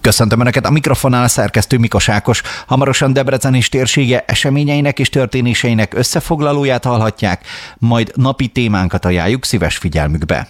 Köszöntöm Önöket, a mikrofonnál a szerkesztő Mikos Ákos. Hamarosan Debrecen és térsége eseményeinek és történéseinek összefoglalóját hallhatják, majd napi témánkat ajánljuk szíves figyelmükbe.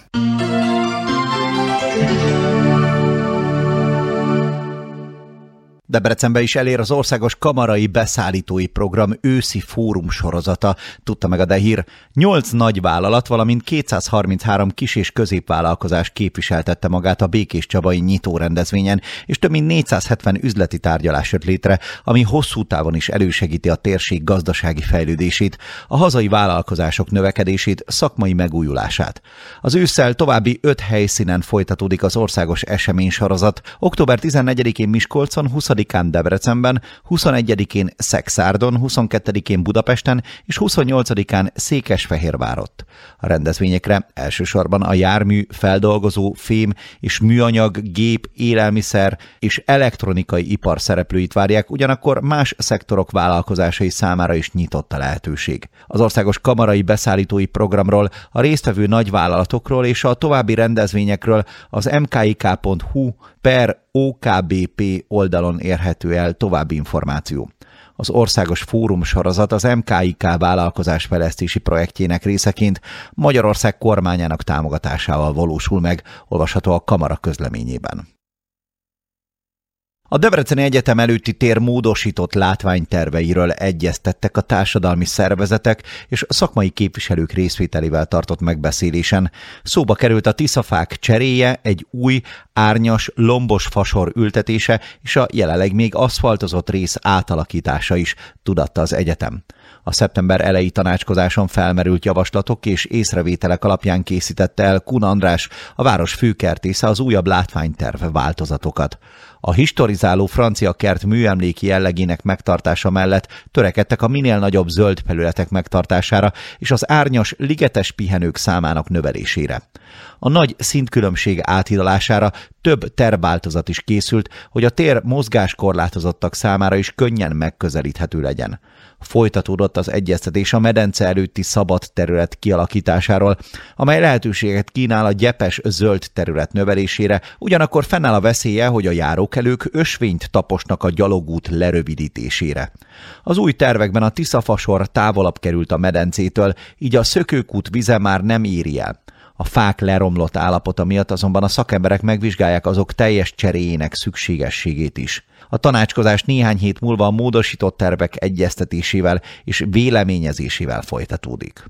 Debrecenbe is elér az Országos Kamarai Beszállítói Program őszi fórum sorozata, tudta meg a Dehír. 8 nagyvállalat, valamint 233 kis- és középvállalkozás képviseltette magát a Békés Csabai nyitó rendezvényen, és több mint 470 üzleti tárgyalás jött létre, ami hosszú távon is elősegíti a térség gazdasági fejlődését, a hazai vállalkozások növekedését, szakmai megújulását. Az ősszel további 5 helyszínen folytatódik az országos eseménysorozat. Október 14-én Miskolcon, 20-án Debrecenben, 21-én Szekszárdon, 22-én Budapesten és 28-án Székesfehérvárott. A rendezvényekre elsősorban a jármű, feldolgozó, fém és műanyag, gép, élelmiszer és elektronikai ipar szereplőit várják, ugyanakkor más szektorok vállalkozásai számára is nyitott a lehetőség. Az Országos Kamarai Beszállítói Programról, a résztvevő nagyvállalatokról és a további rendezvényekről az mkik.hu/OKBP oldalon érhető el további információ. Az országos fórum sorozat az MKIK vállalkozásfejlesztési projektjének részeként Magyarország kormányának támogatásával valósul meg, olvasható a Kamara közleményében. A Debreceni Egyetem előtti tér módosított látványterveiről egyeztettek a társadalmi szervezetek és szakmai képviselők részvételével tartott megbeszélésen. Szóba került a tiszafák cseréje, egy új, árnyas, lombos fasor ültetése és a jelenleg még aszfaltozott rész átalakítása is, tudatta az egyetem. A szeptember eleji tanácskozáson felmerült javaslatok és észrevételek alapján készítette el Kun András, a város főkertésze az újabb látványterv változatokat. A historizáló francia kert műemléki jellegének megtartása mellett törekedtek a minél nagyobb zöld felületek megtartására és az árnyas, ligetes pihenők számának növelésére. A nagy szintkülönbség áthidalására több tervváltozat is készült, hogy a tér mozgáskorlátozottak számára is könnyen megközelíthető legyen. Folytatódott az egyeztetés a medence előtti szabad terület kialakításáról, amely lehetőséget kínál a gyepes zöld terület növelésére, ugyanakkor fennáll a veszélye, hogy a járókelők ösvényt taposnak a gyalogút lerövidítésére. Az új tervekben a Tiszafasor távolabb került a medencétől, így a szökőkút vize már nem éri el. A fák leromlott állapota miatt azonban a szakemberek megvizsgálják azok teljes cseréjének szükségességét is. A tanácskozás néhány hét múlva a módosított tervek egyeztetésével és véleményezésével folytatódik.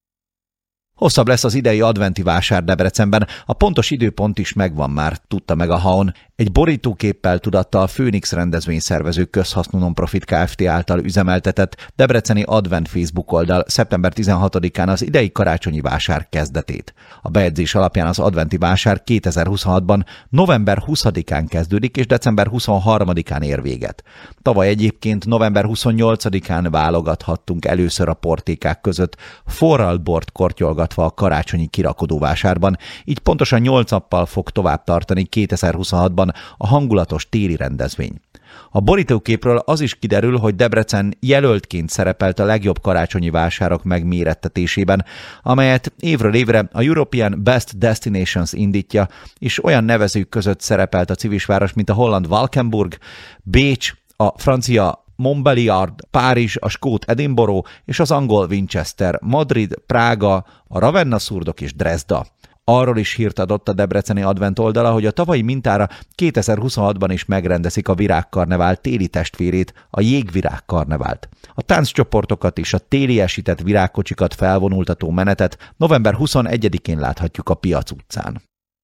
Hosszabb lesz az idei adventi vásár Debrecenben, a pontos időpont is megvan már, tudta meg a HAON. Egy borítóképpel tudatta a Főnix rendezvényszervezők közhasznú non-profit Kft. Által üzemeltetett Debreceni Advent Facebook oldal szeptember 16-án az idei karácsonyi vásár kezdetét. A bejegyzés alapján az adventi vásár 2026-ban november 20-án kezdődik és december 23-án ér véget. Tavaly egyébként november 28-án válogathattunk először a portékák között, forralt-bort kortyolgatva a karácsonyi kirakodóvásárban, így pontosan 8 nappal fog tovább tartani 2026-ban a hangulatos téli rendezvény. A borítóképről az is kiderül, hogy Debrecen jelöltként szerepelt a legjobb karácsonyi vásárok megmérettetésében, amelyet évről évre a European Best Destinations indítja, és olyan nevezők között szerepelt a civisváros, mint a holland Valkenburg, Bécs, a francia Montbéliard, Párizs, a skót Edinburgh és az angol Winchester, Madrid, Prága, a Ravenna-szurdok és Dresda. Arról is hírt adott a Debreceni Advent oldala, hogy a tavalyi mintára 2026-ban is megrendezik a Virágkarnevál téli testvérét, a Jégvirágkarnevált. A tánccsoportokat és a téliesített virágkocsikat felvonultató menetet november 21-én láthatjuk a Piac utcán.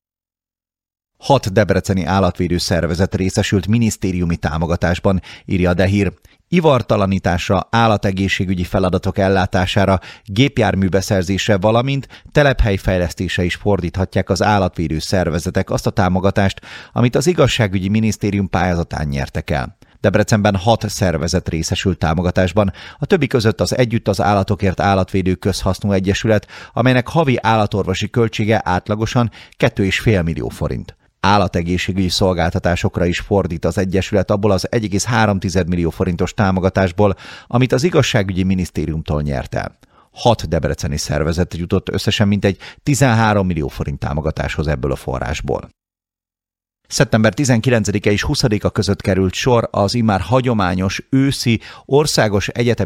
6 debreceni állatvédő szervezet részesült minisztériumi támogatásban, írja a Dehír. Ivartalanításra, állategészségügyi feladatok ellátására, gépjárműbeszerzésre, valamint telephelyfejlesztésre is fordíthatják az állatvédő szervezetek azt a támogatást, amit az igazságügyi minisztérium pályázatán nyertek el. Debrecenben 6 szervezet részesült támogatásban, a többi között az Együtt az Állatokért Állatvédő Közhasznú Egyesület, amelynek havi állatorvosi költsége átlagosan 2,5 millió forint. Állategészségügyi szolgáltatásokra is fordít az Egyesület abból az 1,3 millió forintos támogatásból, amit az igazságügyi minisztériumtól nyert el. 6 debreceni szervezet jutott összesen mintegy 13 millió forint támogatáshoz ebből a forrásból. Szeptember 19-e és 20-a között került sor az immár hagyományos őszi országos egyetemi